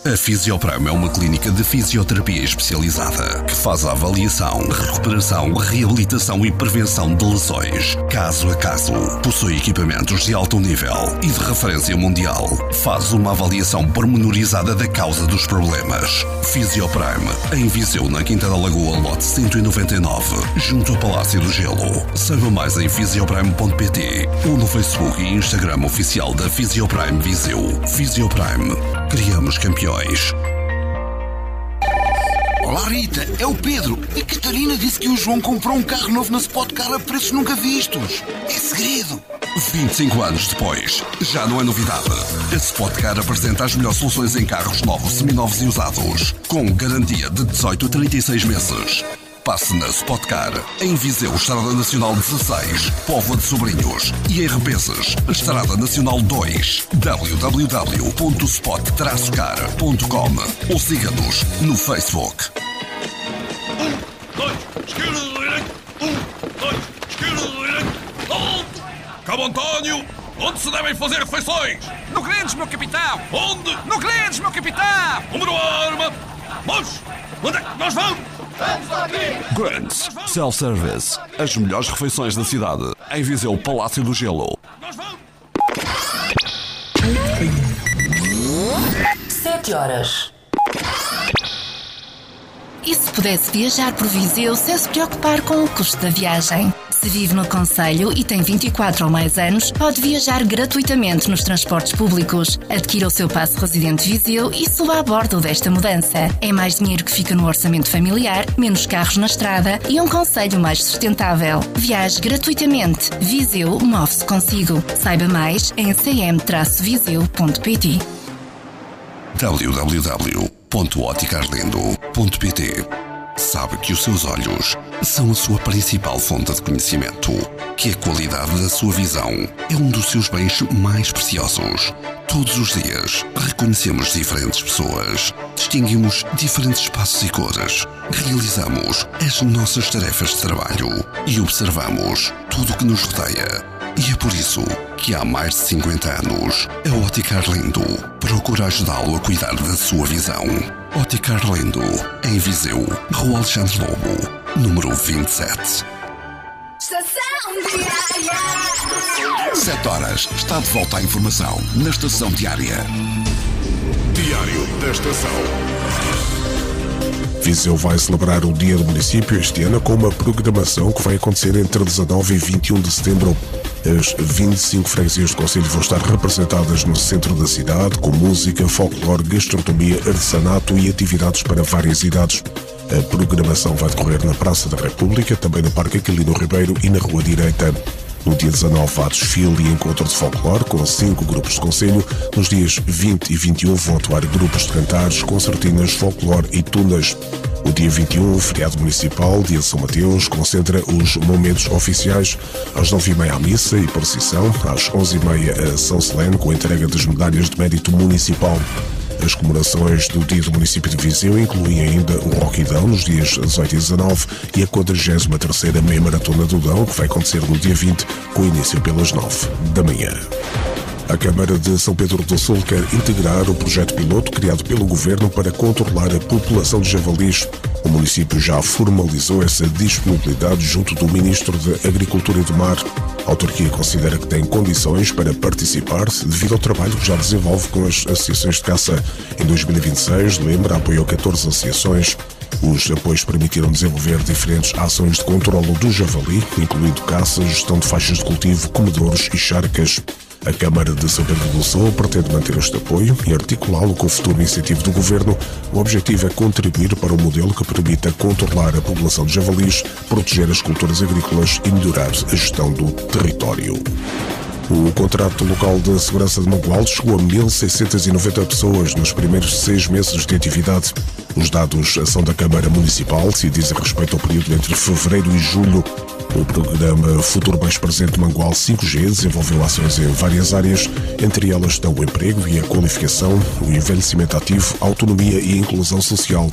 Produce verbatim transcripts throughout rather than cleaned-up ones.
A Fisioprime é uma clínica de fisioterapia especializada que faz a avaliação, recuperação, reabilitação e prevenção de lesões, caso a caso. Possui equipamentos de alto nível e de referência mundial. Faz uma avaliação pormenorizada da causa dos problemas. Fisioprime, em Viseu, na Quinta da Lagoa, lote cento e noventa e nove, junto ao Palácio do Gelo. Saiba mais em fisioprime ponto pt ou no Facebook e Instagram oficial da Fisioprime Viseu. Fisioprime. Criamos campeões. Olá Rita, é o Pedro. A Catarina disse que o João comprou um carro novo na Spotcar a preços nunca vistos. É segredo. vinte e cinco anos depois, já não é novidade. A Spotcar apresenta as melhores soluções em carros novos, seminovos e usados, com garantia de dezoito a trinta e seis meses. Passe na Spotcar, em Viseu, Estrada Nacional dezasseis, Póvoa de Sobrinhos e em Repeses, Estrada Nacional dois, w w w ponto spot traço car ponto com ou siga-nos no Facebook. Um, dois, esquerda, direita. Um, dois, esquerda, direita. Alto! Cabo António, onde se devem fazer refeições? No Grandes, meu capitão! Onde? No Grandes, meu capitão! Número arma! Vamos! Onde é que nós vamos? Grants Self-Service. As melhores refeições da cidade. Em Viseu, Palácio do Gelo. Nós vamos! Sete horas. E se pudesse viajar por Viseu sem se preocupar com o custo da viagem? Se vive no concelho e tem vinte e quatro ou mais anos, pode viajar gratuitamente nos transportes públicos. Adquira o seu passe residente Viseu e suba a bordo desta mudança. É mais dinheiro que fica no orçamento familiar, menos carros na estrada e um concelho mais sustentável. Viaje gratuitamente. Viseu move-se consigo. Saiba mais em c m traço viseu ponto p t. w w w ponto ótica arlindo ponto p t. Sabe que os seus olhos são a sua principal fonte de conhecimento, que a qualidade da sua visão é um dos seus bens mais preciosos. Todos os dias reconhecemos diferentes pessoas, distinguimos diferentes espaços e cores, realizamos as nossas tarefas de trabalho e observamos tudo o que nos rodeia. E é por isso que há mais de cinquenta anos a Ótica Arlindo procura ajudá-lo a cuidar da sua visão. Ótica Arlindo, em Viseu, Rua Alexandre Lobo, número vinte e sete. Estação Diária. Sete horas. Está de volta à informação na Estação Diária. Diário da Estação. Viseu vai celebrar o Dia do Município este ano com uma programação que vai acontecer entre dezanove e vinte e um de setembro. As vinte e cinco freguesias do concelho vão estar representadas no centro da cidade, com música, folclore, gastronomia, artesanato e atividades para várias idades. A programação vai decorrer na Praça da República, também no Parque Aquilino Ribeiro e na Rua Direita. No dia dezanove há desfile e encontro de folclore com cinco grupos de concelho. Nos dias vinte e vinte e um vão atuar grupos de cantares, concertinas, folclore e tunas. O dia vinte e um, feriado municipal, dia de São Mateus, concentra os momentos oficiais. Às nove e meia a missa e procissão, às onze e meia a São Solene com a entrega das medalhas de mérito municipal. As comemorações do Dia do Município de Viseu incluem ainda o Roquidão nos dias dezoito e dezanove e a quadragésima terceira Meia Maratona do Dão, que vai acontecer no dia vinte, com início pelas nove da manhã. A Câmara de São Pedro do Sul quer integrar o projeto piloto criado pelo Governo para controlar a população de javalis. O município já formalizou essa disponibilidade junto do Ministro da Agricultura e do Mar. A autarquia considera que tem condições para participar devido ao trabalho que já desenvolve com as associações de caça. Em dois mil e vinte e seis, lembra, apoiou catorze associações. Os apoios permitiram desenvolver diferentes ações de controlo do javali, incluindo caça, gestão de faixas de cultivo, comedouros e charcas. A Câmara de São Pedro do Sul pretende manter este apoio e articulá-lo com o futuro incentivo do Governo. O objetivo é contribuir para um modelo que permita controlar a população de javalis, proteger as culturas agrícolas e melhorar a gestão do território. O contrato local de segurança de Mangualde chegou a mil seiscentas e noventa pessoas nos primeiros seis meses de atividade. Os dados são da Câmara Municipal e dizem respeito ao período entre fevereiro e julho. O programa Futuro Mais Presente Mangualde cinco G desenvolveu ações em várias áreas, entre elas estão o emprego e a qualificação, o envelhecimento ativo, a autonomia e a inclusão social.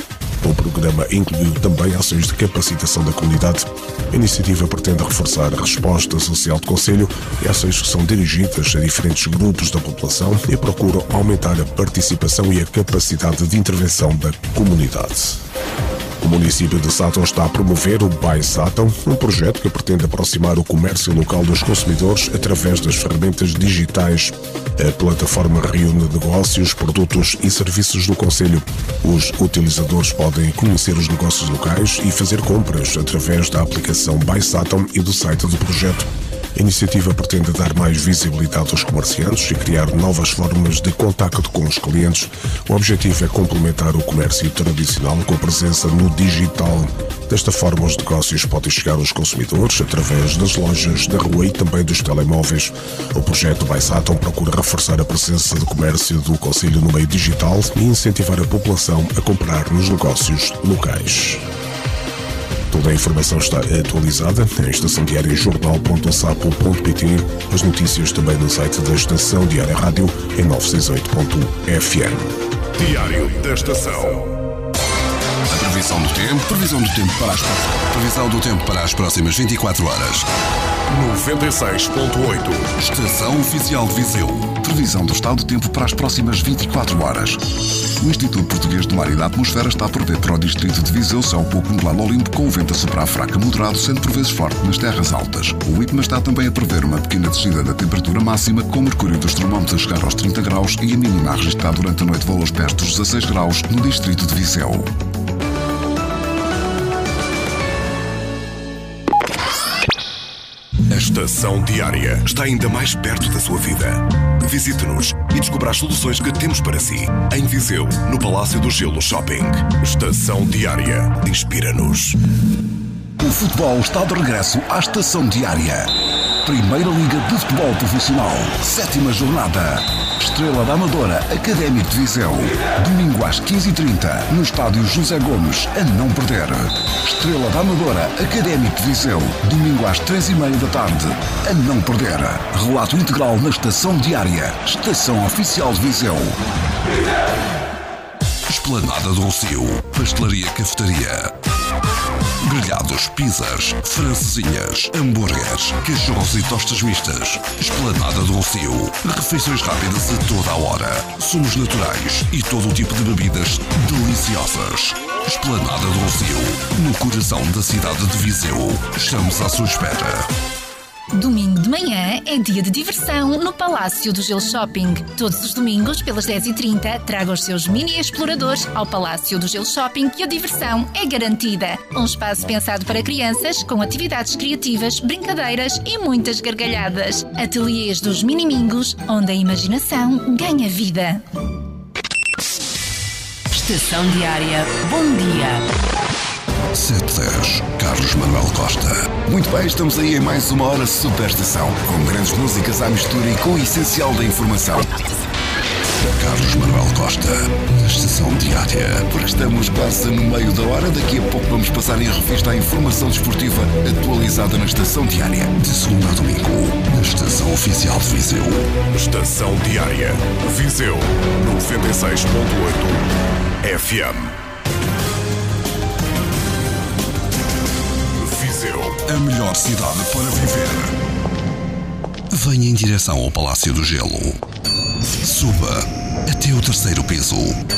O programa incluiu também ações de capacitação da comunidade. A iniciativa pretende reforçar a resposta social do Concelho e ações que são dirigidas a diferentes grupos da população e procuram aumentar a participação e a capacidade de intervenção da comunidade. O município de Sátão está a promover o Buy Sátão, um projeto que pretende aproximar o comércio local dos consumidores através das ferramentas digitais. A plataforma reúne negócios, produtos e serviços do concelho. Os utilizadores podem conhecer os negócios locais e fazer compras através da aplicação Buy Sátão e do site do projeto. A iniciativa pretende dar mais visibilidade aos comerciantes e criar novas formas de contacto com os clientes. O objetivo é complementar o comércio tradicional com a presença no digital. Desta forma, os negócios podem chegar aos consumidores através das lojas da rua e também dos telemóveis. O projeto Buy Sátão procura reforçar a presença do comércio do concelho no meio digital e incentivar a população a comprar nos negócios locais. Toda a informação está atualizada em estação diária jornal ponto sapo ponto pt. As notícias também no site da Estação Diária Rádio em novecentos e sessenta e oito ponto f m. Diário da Estação. A previsão do tempo, previsão do tempo para as previsão do tempo para as próximas vinte e quatro horas. noventa e seis ponto oito. Estação Oficial de Viseu. Previsão do estado do tempo para as próximas vinte e quatro horas. O Instituto Português do Mar e da Atmosfera está a prever para o distrito de Viseu céu pouco nublado ao limpo, com o vento a soprar fraco a moderado, sendo por vezes forte nas terras altas. O I P M A está também a prever uma pequena descida da temperatura máxima, com o mercúrio dos termómetros a chegar aos trinta graus e a mínima a registrar durante a noite valores perto dos dezasseis graus no distrito de Viseu. A Estação Diária está ainda mais perto da sua vida. Visite-nos e descubra as soluções que temos para si. Em Viseu, no Palácio do Gelo Shopping. Estação Diária. Inspira-nos. O futebol está de regresso à Estação Diária. Primeira Liga de Futebol Profissional. Sétima jornada. Estrela da Amadora, Académico de Viseu. Domingo às quinze e trinta, no Estádio José Gomes, a não perder. Estrela da Amadora, Académico de Viseu. Domingo às três e meia da tarde, a não perder. Relato integral na Estação Diária. Estação Oficial de Viseu. Esplanada do Rocio. Pastelaria Cafetaria. Grelhados, pizzas, francesinhas, hambúrgueres, cachorros e tostas mistas. Esplanada do Rocio. Refeições rápidas a toda a hora. Sumos naturais e todo o tipo de bebidas deliciosas. Esplanada do Rocio. No coração da cidade de Viseu. Estamos à sua espera. Domingo de manhã é dia de diversão no Palácio do Gelo Shopping. Todos os domingos, pelas dez e trinta, traga os seus mini exploradores ao Palácio do Gelo Shopping e a diversão é garantida. Um espaço pensado para crianças, com atividades criativas, brincadeiras e muitas gargalhadas. Ateliês dos Minimingos, onde a imaginação ganha vida. Estação Diária. Bom dia. sete dez, Carlos Manuel Costa. Muito bem, estamos aí em mais uma hora Super Estação, com grandes músicas à mistura e com o essencial da informação. Carlos Manuel Costa, na Estação Diária. Porque estamos quase no meio da hora, daqui a pouco vamos passar em revista a informação desportiva atualizada na Estação Diária. De segunda a domingo, na Estação Oficial de Viseu. Estação Diária. Viseu, noventa e seis ponto oito F M. A melhor cidade para viver. Venha em direção ao Palácio do Gelo. Suba até o terceiro piso.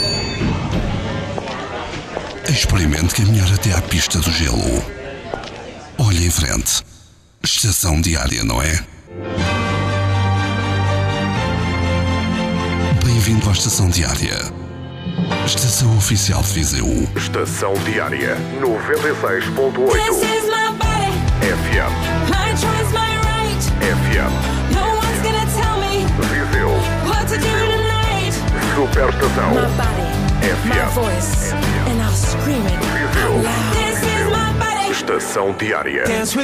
Experimente caminhar até à pista do gelo. Olhe em frente. Estação Diária, não é? Bem-vindo à Estação Diária. Estação Oficial de Viseu. Estação Diária noventa e seis ponto oito F M. My choice, my right. F M. No one's gonna tell me Viseu. what to do tonight. Super Estação. My body, F M. my voice, and I'll scream it Viseu. out loud. This is my body. Estação Diária. Dance with